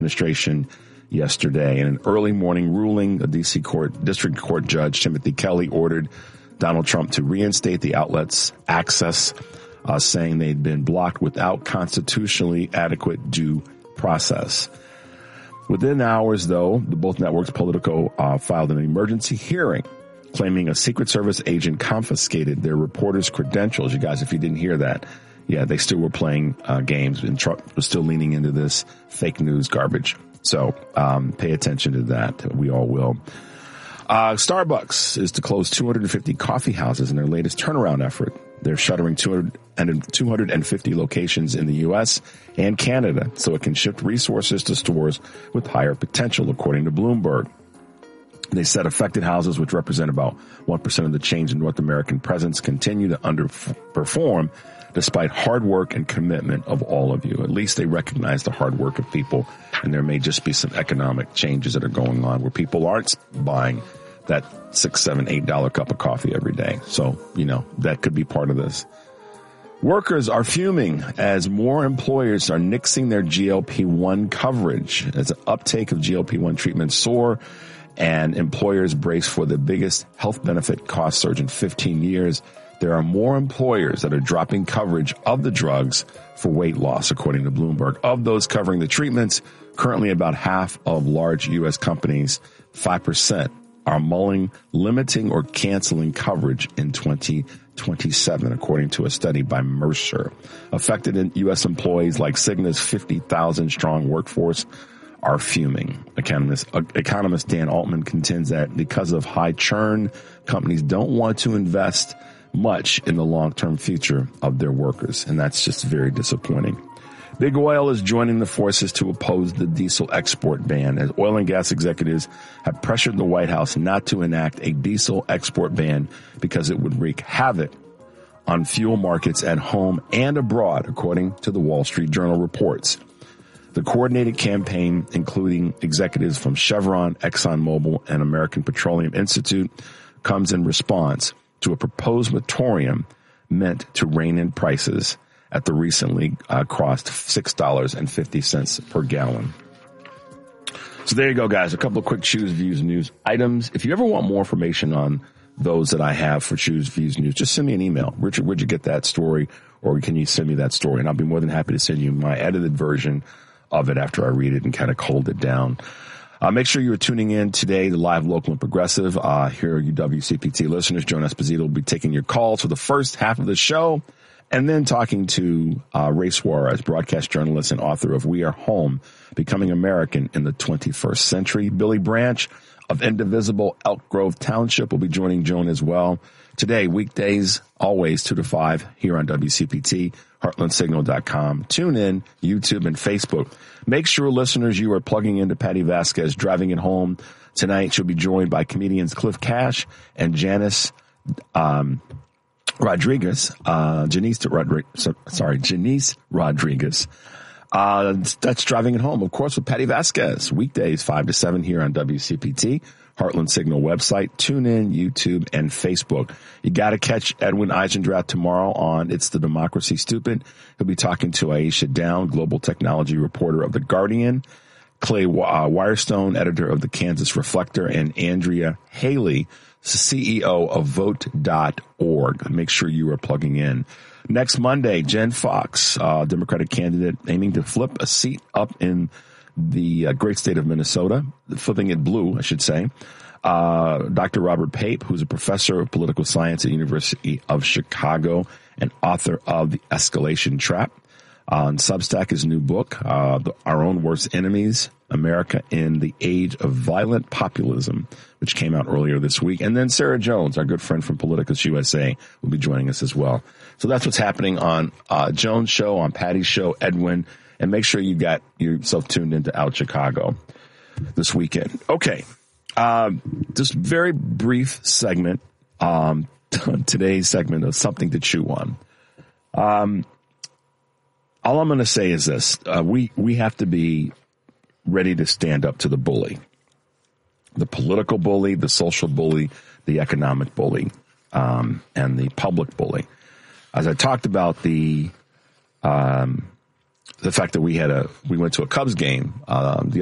administration yesterday. In an early morning ruling, a District Court Judge Timothy Kelly ordered Donald Trump to reinstate the outlet's access, saying they'd been blocked without constitutionally adequate due process. Within hours, though, both networks, Politico, filed an emergency hearing claiming a Secret Service agent confiscated their reporters' credentials. You guys, if you didn't hear that, yeah, they still were playing games, and Trump was still leaning into this fake news garbage. So pay attention to that. We all will. Starbucks is to close 250 coffee houses in their latest turnaround effort. They're shuttering 250 locations in the U.S. and Canada so it can shift resources to stores with higher potential, according to Bloomberg. They said affected houses, which represent about 1% of the change in North American presence, continue to underperform despite hard work and commitment of all of you. At least they recognize the hard work of people, and there may just be some economic changes that are going on where people aren't buying that $6, $7, $8 cup of coffee every day. So, that could be part of this. Workers are fuming as more employers are nixing their GLP-1 coverage as the uptake of GLP-1 treatments soar and employers brace for the biggest health benefit cost surge in 15 years. There are more employers that are dropping coverage of the drugs for weight loss, according to Bloomberg. Of those covering the treatments, currently about half of large U.S. companies, 5%, are mulling, limiting, or canceling coverage in 2027, according to a study by Mercer. Affected in U.S. employees like Cigna's 50,000-strong workforce are fuming. Economist Dan Altman contends that because of high churn, companies don't want to invest much in the long-term future of their workers, and that's just very disappointing. Big Oil is joining the forces to oppose the diesel export ban, as oil and gas executives have pressured the White House not to enact a diesel export ban because it would wreak havoc on fuel markets at home and abroad, according to the Wall Street Journal reports. The coordinated campaign, including executives from Chevron, ExxonMobil, and American Petroleum Institute, comes in response to a proposed moratorium meant to rein in prices at the recently crossed $6.50 per gallon. So there you go, guys. A couple of quick Choose Views News items. If you ever want more information on those that I have for Choose Views News, just send me an email. Richard, where'd you get that story? Or can you send me that story? And I'll be more than happy to send you my edited version of it after I read it and kind of cold it down. Make sure you are tuning in today to Live, Local, and Progressive. Here are you WCPT listeners. Joan Esposito will be taking your calls for the first half of the show and then talking to Ray Suarez, broadcast journalist and author of We Are Home, Becoming American in the 21st Century. Billy Branch of Indivisible Elk Grove Township will be joining Joan as well. Today, weekdays, always 2 to 5 here on WCPT, heartlandsignal.com. Tune in, YouTube, and Facebook. Make sure, listeners, you are plugging into Patty Vasquez, Driving It Home. Tonight, she'll be joined by comedians Cliff Cash and Janice Rodriguez. Janice Rodriguez. That's Driving It Home, of course, with Patty Vasquez. Weekdays, 5 to 7 here on WCPT. Heartland Signal website, tune in, YouTube, and Facebook. You got to catch Edwin Eisendrath tomorrow on It's the Democracy Stupid. He'll be talking to Aisha Down, global technology reporter of The Guardian, Clay Wirestone, editor of the Kansas Reflector, and Andrea Haley, CEO of Vote.org. Make sure you are plugging in. Next Monday, Jen Fox, Democratic candidate aiming to flip a seat up in the great state of Minnesota, flipping it blue, I should say. Dr. Robert Pape, who's a professor of political science at the University of Chicago and author of The Escalation Trap. On Substack, his new book, Our Own Worst Enemies, America in the Age of Violent Populism, which came out earlier this week. And then Sarah Jones, our good friend from Politicus USA, will be joining us as well. So that's what's happening on Jones' show, on Patty's show, Edwin. And make sure you got yourself tuned into Out Chicago this weekend. Okay. Just very brief segment, today's segment of Something to Chew On. All I'm going to say is this. We have to be ready to stand up to the bully. The political bully, the social bully, the economic bully, and the public bully. As I talked about the the fact that we went to a Cubs game the